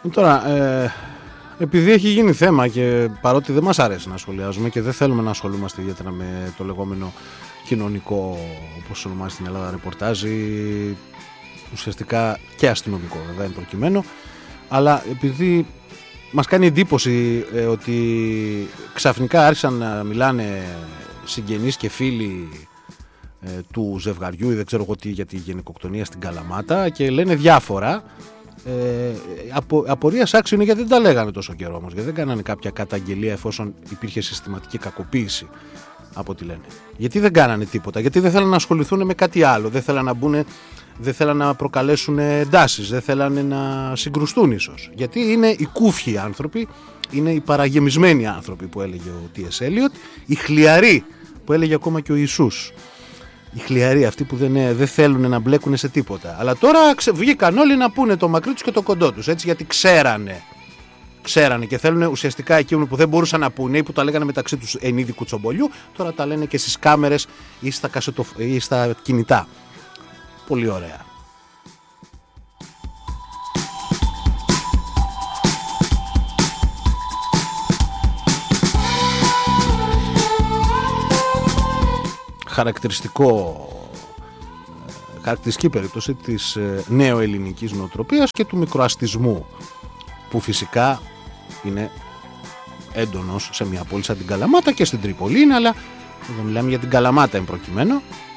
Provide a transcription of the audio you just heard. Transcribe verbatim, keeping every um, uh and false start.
Τώρα, ε, επειδή έχει γίνει θέμα και παρότι δεν μας αρέσει να σχολιάζουμε και δεν θέλουμε να ασχολούμαστε ιδιαίτερα με το λεγόμενο κοινωνικό, όπως ονομάζει στην Ελλάδα, ρεπορτάζ, ουσιαστικά και αστυνομικό βέβαια εν προκειμένου, αλλά επειδή μας κάνει εντύπωση ε, ότι ξαφνικά άρχισαν να μιλάνε συγγενείς και φίλοι ε, του ζευγαριού ή δεν ξέρω εγώ τι για τη γενικοκτονία στην Καλαμάτα και λένε διάφορα. Ε, απο, απορίας άξιο είναι γιατί δεν τα λέγανε τόσο καιρό όμως, γιατί δεν κάνανε κάποια καταγγελία εφόσον υπήρχε συστηματική κακοποίηση από ό,τι λένε. Γιατί δεν κάνανε τίποτα, γιατί δεν θέλανε να ασχοληθούν με κάτι άλλο, δεν θέλανε να μπουν, δεν θέλανε να προκαλέσουν εντάσεις, δεν θέλανε να συγκρουστούν ίσως. Γιατί είναι οι κούφιοι άνθρωποι, είναι οι παραγεμισμένοι άνθρωποι που έλεγε ο Τι Ες Eliot, οι χλιαροί που έλεγε ακόμα και ο Ιησούς. Οι χλιαροί, αυτοί που δεν, δεν θέλουν να μπλέκουν σε τίποτα. Αλλά τώρα ξε, βγήκαν όλοι να πούνε το μακρύ τους και το κοντό τους, έτσι, γιατί ξέρανε. Ξέρανε και θέλουν ουσιαστικά εκείνοι που δεν μπορούσαν να πούνε ή που τα λέγανε μεταξύ τους εν είδη κουτσομπολιού, τώρα τα λένε και στις κάμερες ή στα, κασετο, ή στα κινητά. Πολύ ωραία. Χαρακτηριστικό, χαρακτηριστική περίπτωση της νεοελληνικής νοοτροπίας και του μικροαστισμού, που φυσικά είναι έντονος σε μια πόλη σαν την Καλαμάτα και στην Τρίπολη είναι, αλλά δεν μιλάμε για την Καλαμάτα εν προκειμένου,